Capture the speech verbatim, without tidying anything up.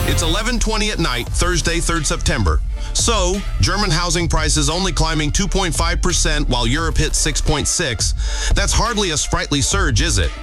It's eleven twenty at night, Thursday, third September. So, German housing prices only climbing two point five percent while Europe hit six point six. That's hardly a sprightly surge, is it?